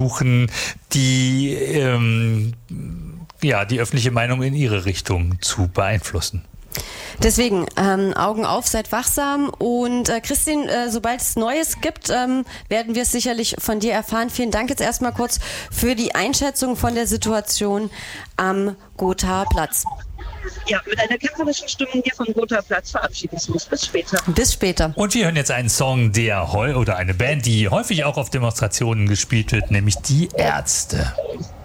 versuchen, die öffentliche Meinung in ihre Richtung zu beeinflussen. Deswegen, Augen auf, seid wachsam und Christine, sobald es Neues gibt, werden wir es sicherlich von dir erfahren. Vielen Dank jetzt erstmal kurz für die Einschätzung von der Situation am Gothaer Platz. Ja, mit einer kämpferischen Stimmung hier vom Gothaer Platz verabschieden wir uns. Bis später. Bis später. Und wir hören jetzt einen Song, oder eine Band, die häufig auch auf Demonstrationen gespielt wird, nämlich die Ärzte.